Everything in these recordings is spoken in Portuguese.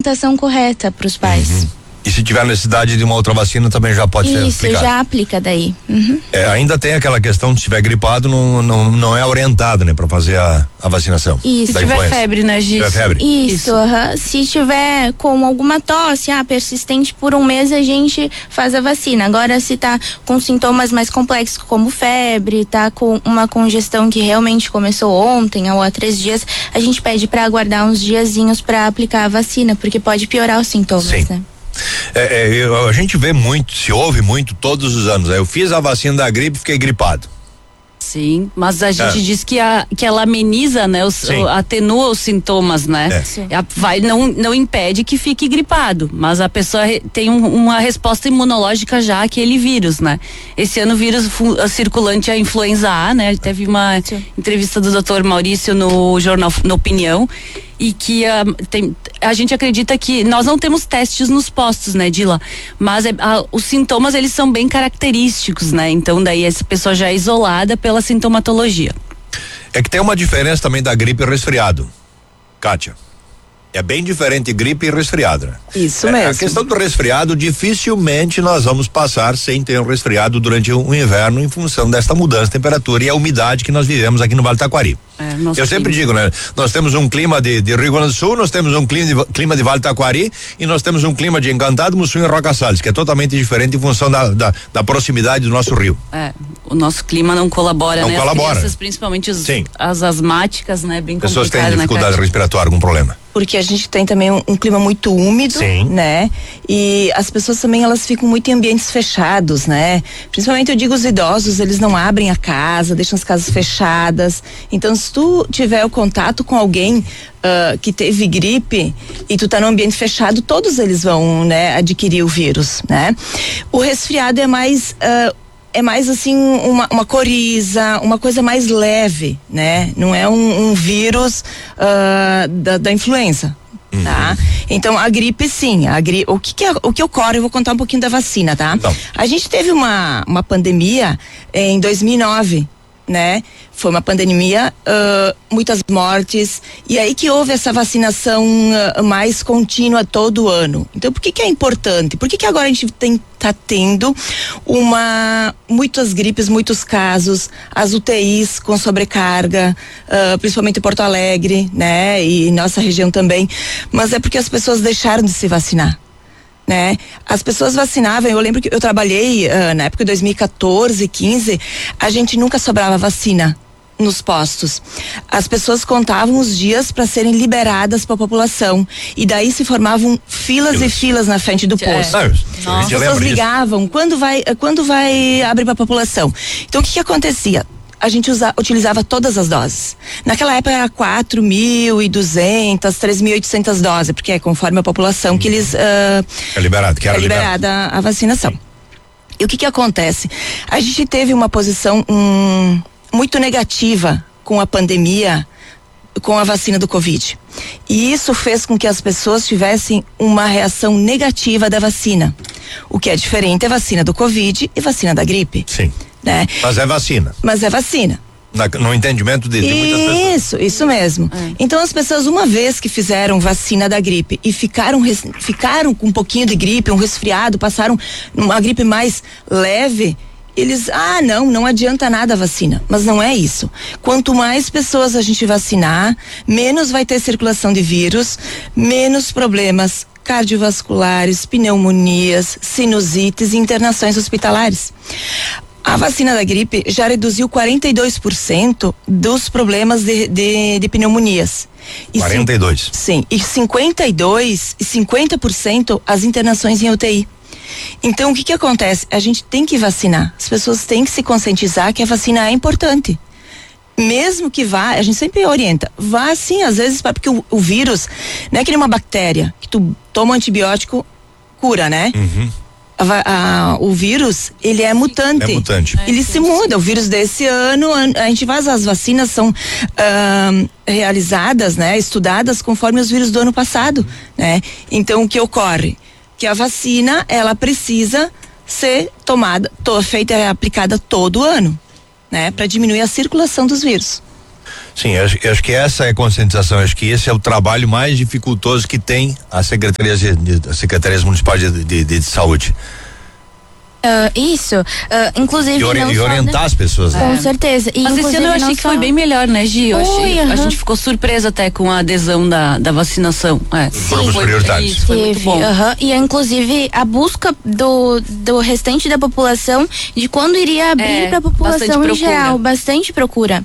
orientação correta para os pais. E se tiver necessidade de uma outra vacina, também já pode ser aplicado. Isso, já aplica daí. Ainda tem aquela questão de se estiver gripado, não é orientado, né, para fazer a vacinação. Isso. Se tiver febre, né, Gi? Se tiver febre. Isso. Se tiver com alguma tosse, persistente por um mês, a gente faz a vacina. Agora, se tá com sintomas mais complexos, como febre, tá com uma congestão que realmente começou ontem ou há 3 dias, a gente pede para aguardar uns diazinhos para aplicar a vacina, porque pode piorar os sintomas, né? A gente vê muito, se ouve muito todos os anos. Eu fiz a vacina da gripe e fiquei gripado. Sim, mas a gente diz que ela ameniza, né? Atenua os sintomas, né? Não impede que fique gripado, mas a pessoa tem uma resposta imunológica já àquele vírus, né? Esse ano o vírus circulante é a influenza A, né? Teve uma entrevista do Dr. Maurício no jornal, na Opinião, e que a gente acredita que nós não temos testes nos postos, né, Dila? Mas os sintomas, eles são bem característicos, né? Então daí essa pessoa já é isolada pela sintomatologia. É que tem uma diferença também da gripe e resfriado, Kátia. É bem diferente gripe e resfriado, né? Isso mesmo. A questão do resfriado, dificilmente nós vamos passar sem ter um resfriado durante o inverno, em função desta mudança de temperatura e a umidade que nós vivemos aqui no Vale do Taquari. Eu sempre digo, né? Nós temos um clima de Rio Grande do Sul, nós temos um clima de Vale do Taquari e nós temos um clima de Encantado, Mussum e Roca Salles, que é totalmente diferente em função da proximidade do nosso rio. O nosso clima não colabora, né? As crianças, principalmente as asmáticas, né? Bem complicado, pessoas têm dificuldade respiratória, algum problema. Porque a gente tem também um clima muito úmido, né? E as pessoas também, elas ficam muito em ambientes fechados, né? Principalmente eu digo os idosos, eles não abrem a casa, deixam as casas fechadas. Então, se tu tiver o contato com alguém que teve gripe e tu tá num ambiente fechado, todos eles vão, né, adquirir o vírus, né? O resfriado é mais assim uma coriza, uma coisa mais leve, né? Não é um vírus da influenza, tá? Então a gripe sim, o que ocorre, eu vou contar um pouquinho da vacina, tá? Então. A gente teve uma pandemia em 2009, né? Foi uma pandemia, muitas mortes, e aí que houve essa vacinação mais contínua todo ano. Então, por que é importante? Por que agora a gente tá tendo muitas gripes, muitos casos, as UTIs com sobrecarga, principalmente em Porto Alegre, né? E nossa região também, mas é porque as pessoas deixaram de se vacinar, né? As pessoas vacinavam, eu lembro que eu trabalhei na época de 2014, 15, a gente nunca sobrava vacina nos postos. As pessoas contavam os dias para serem liberadas para a população, e daí se formavam filas e filas na frente do posto. As pessoas ligavam, quando vai abrir para a população? Então o que acontecia? A gente utilizava todas as doses. Naquela época era 4.200, 3.800 doses, porque é conforme a população que eles é liberada a vacinação. E o que acontece? A gente teve uma posição muito negativa com a pandemia, com a vacina do Covid. E isso fez com que as pessoas tivessem uma reação negativa da vacina. O que é diferente é a vacina do Covid e vacina da gripe. Sim. Né? Mas é vacina. No entendimento de muitas pessoas. Isso mesmo. Então as pessoas, uma vez que fizeram vacina da gripe e ficaram com um pouquinho de gripe, um resfriado, passaram uma gripe mais leve, eles, não adianta nada a vacina. Mas não é isso. Quanto mais pessoas a gente vacinar, menos vai ter circulação de vírus, menos problemas cardiovasculares, pneumonias, sinusites e internações hospitalares. A vacina da gripe já reduziu 42% dos problemas de pneumonias. 42%? Sim, e 50% as internações em UTI. Então, o que acontece? A gente tem que vacinar. As pessoas têm que se conscientizar que a vacina é importante. Mesmo que vá, a gente sempre orienta, vá sim, às vezes, porque o vírus não é que nem uma bactéria, que tu toma um antibiótico, cura, né? O vírus, ele é mutante. Ele se muda. O vírus desse ano, a gente faz, as vacinas são realizadas, né? Estudadas conforme os vírus do ano passado, né? Então, o que ocorre? Que a vacina, ela precisa ser aplicada todo ano, né? Para diminuir a circulação dos vírus. Sim, acho que essa é a conscientização, acho que esse é o trabalho mais dificultoso que tem as secretarias municipais de saúde. Inclusive e orientar as pessoas, né? Com certeza. E mas esse ano eu achei que foi bem melhor, né, Gi? A gente ficou surpresa até com a adesão da vacinação. Grupos prioritários. Isso, foi muito bom. E inclusive a busca do restante da população de quando iria abrir para a população em geral, bastante procura.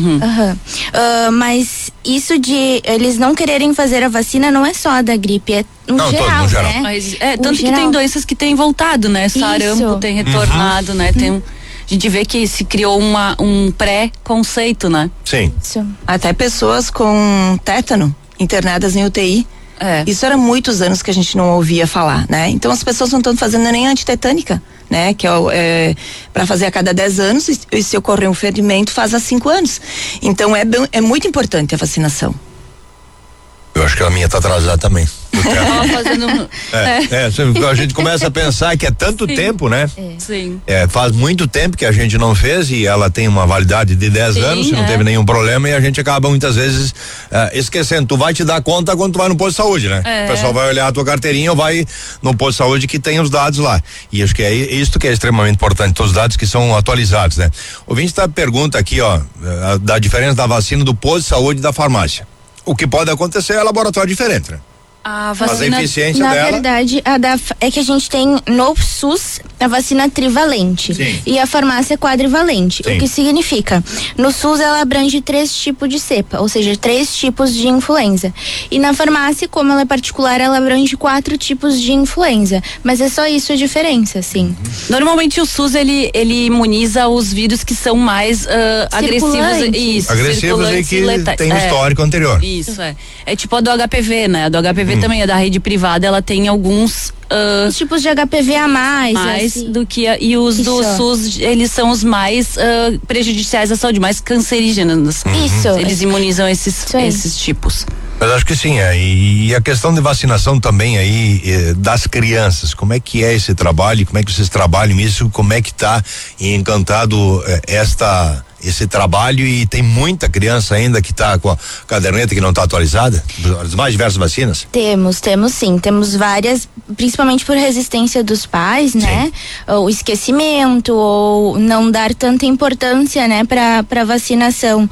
Mas isso de eles não quererem fazer a vacina não é só da gripe, é no geral, né? Mas, tanto que tem doenças que têm voltado, né? Sarampo tem retornado, né? A gente vê que se criou um pré-conceito, né? Sim. Isso. Até pessoas com tétano internadas em UTI. Isso era muitos anos que a gente não ouvia falar, né? Então as pessoas não estão fazendo nem antitetânica, né? Que para fazer a cada 10 anos, e se ocorrer um ferimento, faz a 5 anos. Então é muito importante a vacinação. Eu acho que a minha tá atrasada também. A gente começa a pensar que é tanto tempo, né? Sim. Faz muito tempo que a gente não fez e ela tem uma validade de 10 anos, não teve nenhum problema, e a gente acaba muitas vezes esquecendo. Tu vai te dar conta quando tu vai no posto de saúde, né? O pessoal vai olhar a tua carteirinha ou vai no posto de saúde que tem os dados lá. E acho que é isso que é extremamente importante, os dados que são atualizados, né? O ouvinte pergunta aqui, da diferença da vacina do posto de saúde e da farmácia. O que pode acontecer é laboratório diferente, né? A vacina, mas a eficiência na dela... verdade, é que a gente tem no SUS a vacina trivalente. Sim. E a farmácia quadrivalente. Sim. O que significa? No SUS ela abrange 3 tipos de cepa, ou seja, 3 tipos de influenza. E na farmácia, como ela é particular, ela abrange 4 tipos de influenza. Mas é só isso a diferença, sim. Normalmente o SUS ele imuniza os vírus que são mais agressivos. Isso, agressivos e que tem um histórico anterior. Isso, é tipo a do HPV, né? A do HPV também é da rede privada, ela tem alguns os tipos de HPV a mais assim. Do que e os do SUS, eles são os mais prejudiciais à saúde, mais cancerígenos. Isso. Eles imunizam esses tipos. Mas acho que sim, e a questão de vacinação também aí das crianças, como é que é esse trabalho, como é que vocês trabalham isso, como é que tá encantado esse trabalho, e tem muita criança ainda que tá com a caderneta que não tá atualizada, as mais diversas vacinas? Temos sim, temos várias, principalmente por resistência dos pais, né? O esquecimento ou não dar tanta importância, né, pra vacinação,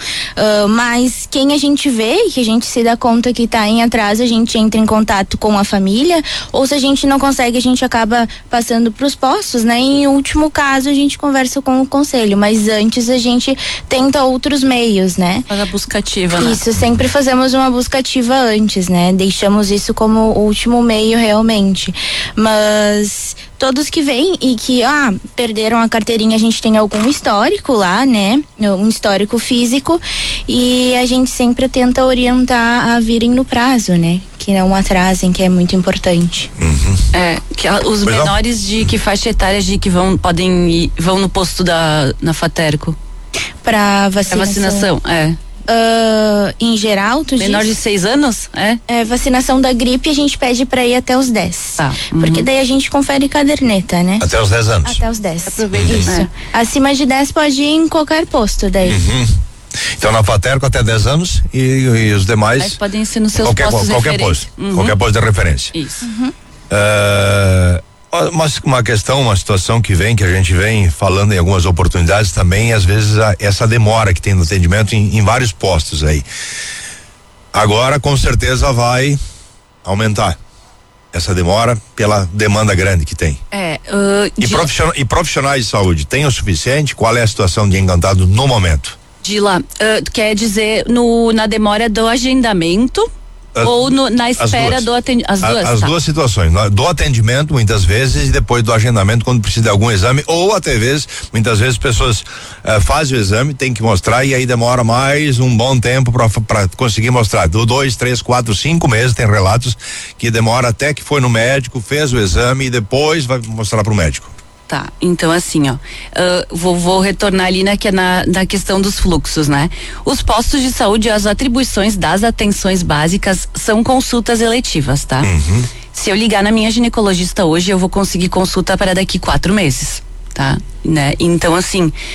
mas quem a gente vê e que a gente se dá conta que tá em atraso, a gente entra em contato com a família, ou se a gente não consegue, a gente acaba passando pros postos, né? E em último caso a gente conversa com o conselho, mas antes a gente tenta outros meios, né? Faz a busca ativa, né? Isso, sempre fazemos uma busca ativa antes, né? Deixamos isso como o último meio realmente, mas todos que vêm e que perderam a carteirinha, a gente tem algum histórico lá, né? Um histórico físico, e a gente sempre tenta orientar a virem no prazo, né? Que não atrasem, que é muito importante. Que os menores de que faixa etária de que vão no posto na Faterco? Pra vacinação. Em geral, tu menor de 6 anos? Vacinação da gripe a gente pede pra ir até os 10. Porque daí a gente confere caderneta, né? Até os 10 anos. Até os 10. Isso. Acima de 10 pode ir em qualquer posto daí. Então na Faterco até 10 anos e os demais. Mas podem ser nos seus postos qualquer posto. Qualquer posto de referência. Isso. Uma situação que a gente vem falando em algumas oportunidades também, às vezes essa demora que tem no atendimento em vários postos aí. Agora com certeza vai aumentar essa demora pela demanda grande que tem. E profissionais de saúde, tem o suficiente? Qual é a situação de Encantado no momento? Quer dizer na demora do agendamento? Ou na espera do atendimento? As duas situações, do atendimento muitas vezes e depois do agendamento quando precisa de algum exame, ou até muitas vezes pessoas fazem o exame, tem que mostrar e aí demora mais um bom tempo para conseguir mostrar, 2, 3, 4, 5 meses, tem relatos que demora até que foi no médico, fez o exame e depois vai mostrar pro médico. Tá, então assim, vou retornar ali na questão dos fluxos, né? Os postos de saúde, as atribuições das atenções básicas são consultas eletivas, tá? Se eu ligar na minha ginecologista hoje, eu vou conseguir consulta para daqui 4 meses, tá? Né? Então assim,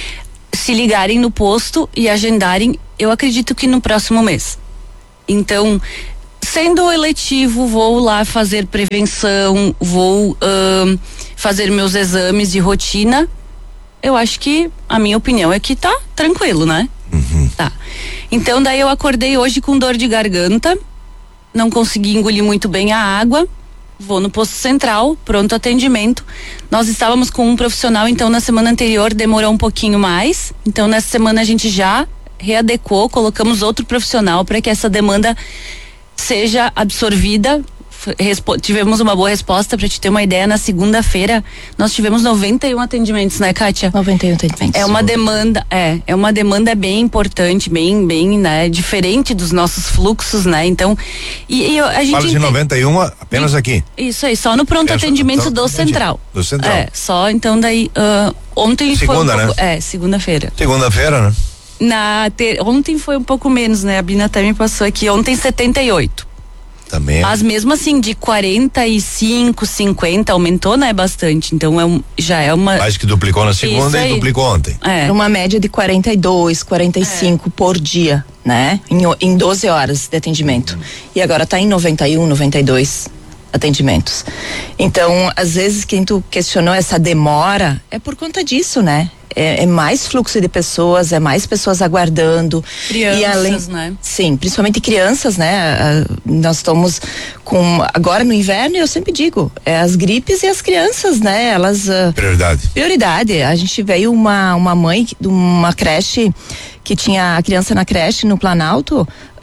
se ligarem no posto e agendarem, eu acredito que no próximo mês. Então, sendo eletivo, vou lá fazer prevenção, vou fazer meus exames de rotina. Eu acho que a minha opinião é que tá tranquilo, né? Tá. Então daí eu acordei hoje com dor de garganta, não consegui engolir muito bem a água. Vou no posto central, pronto atendimento. Nós estávamos com um profissional, então na semana anterior demorou um pouquinho mais. Então nessa semana a gente já readequou, colocamos outro profissional para que essa demanda seja absorvida. Tivemos uma boa resposta. Para te ter uma ideia, na segunda-feira nós tivemos 91 atendimentos, né, Kátia? 91 atendimentos. É uma demanda bem importante, bem, né, diferente dos nossos fluxos, né? Então, a gente fala de 91 apenas aqui. Isso aí, só no pronto atendimento do Central. Do Central. Só então daí ontem segunda, foi né? Segunda-feira. Segunda-feira, né? Ontem foi um pouco menos, né? A Bina até me passou aqui, ontem 78. Também. Mas mesmo assim, de 45, 50, aumentou, né, bastante. Então já é uma. Mais que duplicou na segunda e duplicou ontem. Uma média de 42, 45 por dia, né? Em 12 horas de atendimento. E agora tá em 91, 92 atendimentos. Então, às vezes, quem tu questionou essa demora é por conta disso, né? É mais fluxo de pessoas, é mais pessoas aguardando. Crianças, e além, né? Sim, principalmente crianças, né? Nós estamos agora no inverno, eu sempre digo, as gripes e as crianças, né? Elas... Prioridade. A gente veio uma mãe de uma creche que tinha a criança na creche no Planalto,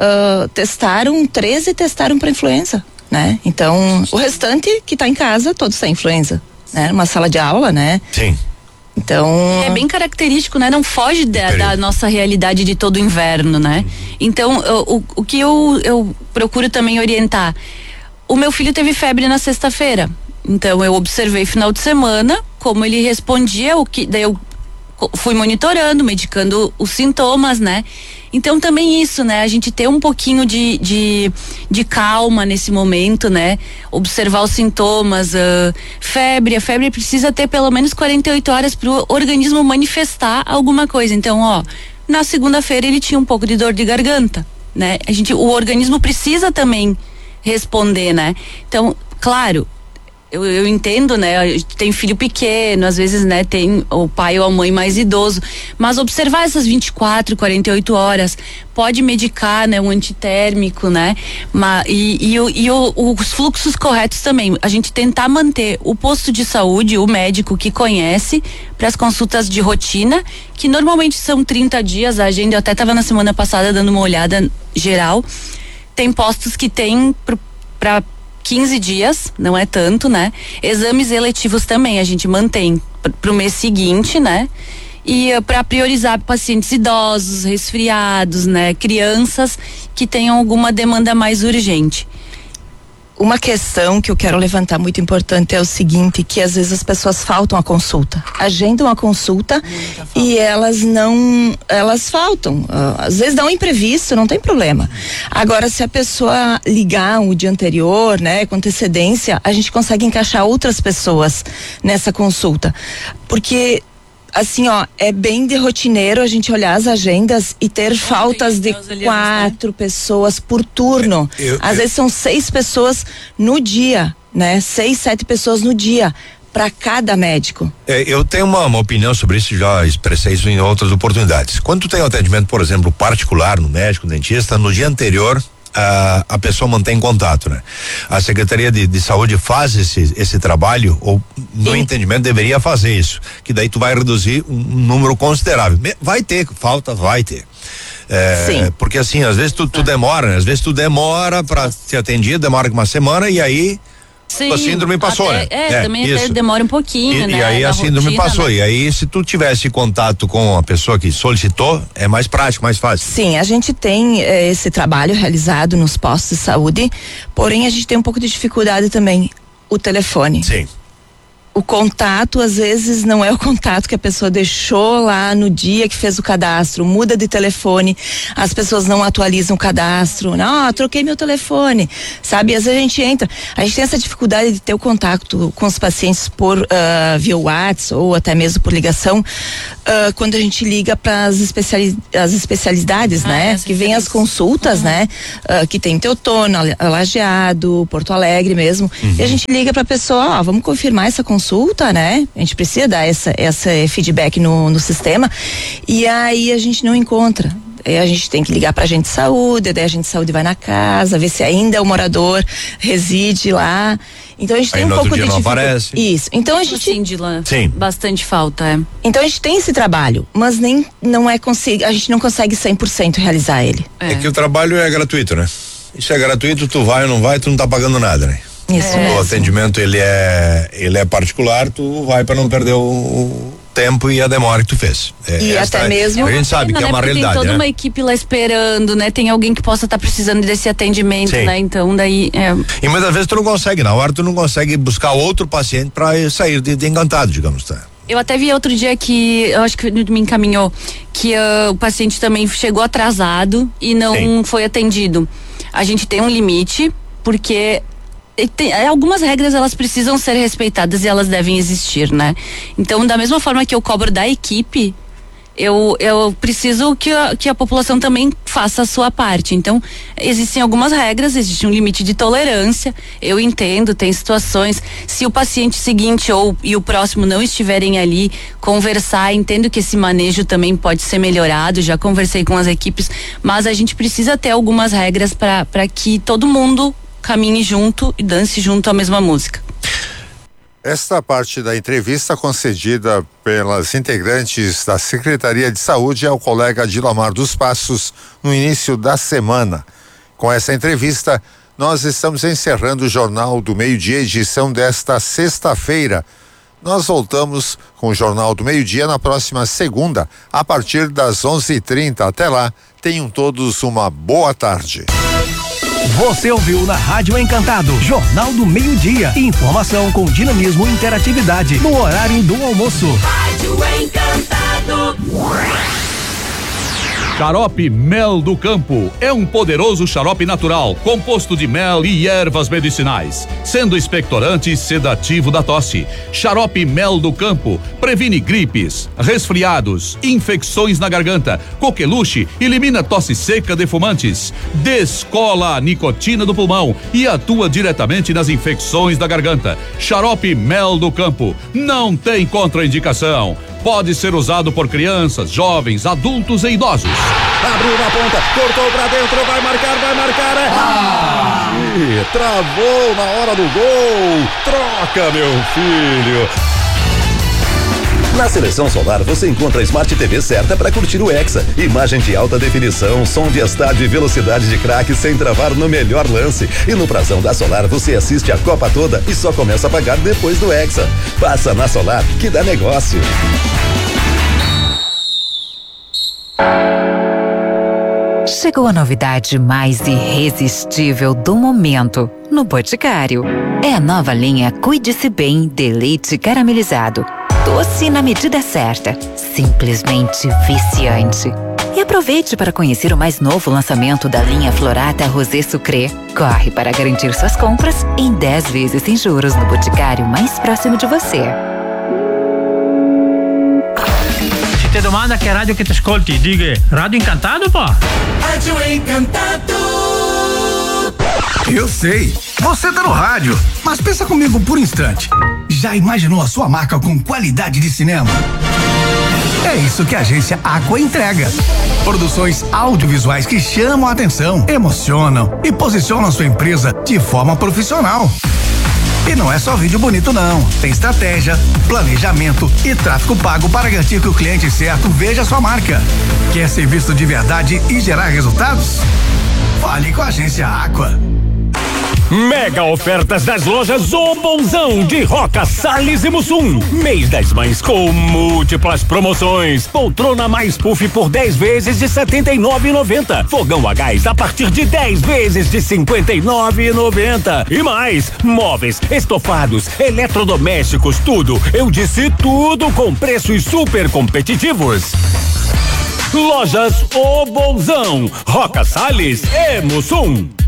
13 testaram para influenza, né? Então, o restante que está em casa, todos têm influenza, né? Uma sala de aula, né? Sim. Então... É bem característico, né? Não foge da nossa realidade de todo o inverno, né? Então, o que eu procuro também orientar, o meu filho teve febre na sexta-feira, então eu observei final de semana como ele respondia, daí eu fui monitorando, medicando os sintomas, né? Então também isso, né? A gente ter um pouquinho de calma nesse momento, né? Observar os sintomas, a febre precisa ter pelo menos 48 horas para o organismo manifestar alguma coisa. Então, na segunda-feira ele tinha um pouco de dor de garganta, né? O organismo precisa também responder, né? Então, claro, eu entendo, né? Tem filho pequeno, às vezes, né? Tem o pai ou a mãe mais idoso, mas observar essas 24, 48 horas, pode medicar, né? Um antitérmico, né? Os fluxos corretos também, a gente tentar manter o posto de saúde, o médico que conhece, para as consultas de rotina, que normalmente são 30 dias, a agenda, eu até estava na semana passada dando uma olhada geral, tem postos que tem para 15 dias, não é tanto, né? Exames eletivos também a gente mantém pro mês seguinte, né? E para priorizar pacientes idosos, resfriados, né? Crianças que tenham alguma demanda mais urgente. Uma questão que eu quero levantar muito importante é o seguinte, que às vezes as pessoas faltam a consulta, agendam a consulta e elas faltam, às vezes dá um imprevisto, não tem problema. Agora, se a pessoa ligar o dia anterior, né, com antecedência, a gente consegue encaixar outras pessoas nessa consulta, porque assim, é bem de rotineiro a gente olhar as agendas e ter faltas de 4 pessoas por turno. Às vezes são 6 pessoas no dia, né? 6, 7 pessoas no dia para cada médico. Eu tenho uma opinião sobre isso, já expressei isso em outras oportunidades. Quando tu tem um atendimento, por exemplo, particular no médico, dentista, no dia anterior, a pessoa mantém contato, né? A Secretaria de Saúde faz esse trabalho, ou no entendimento deveria fazer isso, que daí tu vai reduzir um número considerável. Vai ter falta, vai ter. Sim. Porque assim, às vezes tu demora, né? Às vezes tu demora pra ser atendido, demora uma semana e aí sim, a síndrome passou, né? Também isso. até demora um pouquinho, né? E aí a síndrome rotina, passou, né? E aí se tu tivesse contato com a pessoa que solicitou, é mais prático, mais fácil. Sim, a gente tem esse trabalho realizado nos postos de saúde, porém a gente tem um pouco de dificuldade também, o telefone. Sim. O contato, às vezes, não é o contato que a pessoa deixou lá no dia que fez o cadastro, muda de telefone, as pessoas não atualizam o cadastro, não, troquei meu telefone, sabe? Às vezes a gente tem essa dificuldade de ter o contato com os pacientes por via WhatsApp ou até mesmo por ligação, quando a gente liga para as especialidades, né? Que vem as consultas, né? Que tem Teutônio, Lajeado, Porto Alegre mesmo, e a gente liga para a pessoa, vamos confirmar essa consulta, né? A gente precisa dar essa feedback no sistema, e aí a gente não encontra. Aí a gente tem que ligar pra agente de saúde, daí a agente de saúde vai na casa, ver se ainda o morador reside lá. Então a gente tem um pouco de dificuldade. Isso. Então a gente Sim. Bastante falta, Então a gente tem esse trabalho, mas a gente não consegue 100% realizar ele. É que o trabalho é gratuito, né? Isso é gratuito, tu vai ou não vai, tu não tá pagando nada, né? Isso O atendimento ele é particular, tu vai para não perder o tempo e a demora que tu fez. E até mesmo a gente sabe que é uma realidade, tem toda né? uma equipe lá esperando, né? Tem alguém que possa estar precisando desse atendimento, né? Então daí E muitas vezes tu não consegue, na hora tu não consegue buscar outro paciente para sair de Encantado, digamos, tá? Eu até vi outro dia que, eu acho que me encaminhou, que o paciente também chegou atrasado e não foi atendido. A gente tem um limite, porque algumas regras elas precisam ser respeitadas e elas devem existir, né? Então, da mesma forma que eu cobro da equipe, eu preciso que a população também faça a sua parte. Então, existem algumas regras, existe um limite de tolerância. Eu entendo, tem situações, se o paciente seguinte e o próximo não estiverem ali, conversar, entendo que esse manejo também pode ser melhorado, já conversei com as equipes, mas a gente precisa ter algumas regras para que todo mundo caminhe junto e dance junto a mesma música. Esta parte da entrevista concedida pelas integrantes da Secretaria de Saúde ao colega Dilamar dos Passos no início da semana. Com essa entrevista, nós estamos encerrando o Jornal do Meio-Dia, edição desta sexta-feira. Nós voltamos com o Jornal do Meio-Dia na próxima segunda, a partir das 11h30. Até lá, tenham todos uma boa tarde. Você ouviu na Rádio Encantado, Jornal do Meio-Dia. Informação com dinamismo e interatividade no horário do almoço. Rádio Encantado. Xarope Mel do Campo é um poderoso xarope natural, composto de mel e ervas medicinais, sendo expectorante e sedativo da tosse. Xarope Mel do Campo previne gripes, resfriados, infecções na garganta, coqueluche, elimina tosse seca de fumantes, descola a nicotina do pulmão e atua diretamente nas infecções da garganta. Xarope Mel do Campo não tem contraindicação. Pode ser usado por crianças, jovens, adultos e idosos. Abriu na ponta, cortou pra dentro, vai marcar, travou na hora do gol, troca, meu filho. Na Seleção Solar você encontra a Smart TV certa para curtir o Hexa. Imagem de alta definição, som de estádio e velocidade de craque sem travar no melhor lance. E no prazão da Solar você assiste a Copa toda e só começa a pagar depois do Hexa. Passa na Solar que dá negócio. Chegou a novidade mais irresistível do momento no Boticário. É a nova linha Cuide-se Bem de leite caramelizado. Doce na medida certa, simplesmente viciante. E aproveite para conhecer o mais novo lançamento da linha Florata Rosé Sucré. Corre para garantir suas compras em 10 vezes sem juros no Boticário mais próximo de você. Se te domanda che radio che ti ascolti, diga Rádio Encantado, pô. Rádio Encantado. Eu sei, você tá no rádio, mas pensa comigo por um instante. Já imaginou a sua marca com qualidade de cinema? É isso que a agência Aqua entrega. Produções audiovisuais que chamam a atenção, emocionam e posicionam sua empresa de forma profissional. E não é só vídeo bonito não, tem estratégia, planejamento e tráfego pago para garantir que o cliente certo veja sua marca. Quer ser visto de verdade e gerar resultados? Fale com a agência Aqua. Mega ofertas das lojas O Bonzão de Roca, Salles e Mussum. Mês das Mães com múltiplas promoções. Poltrona mais puff por 10 vezes de R$ 79,90. Fogão a gás a partir de 10 vezes de R$ 59,90. E mais, móveis, estofados, eletrodomésticos, tudo. Eu disse tudo com preços super competitivos. Lojas O Bonzão, Roca, Salles e Mussum.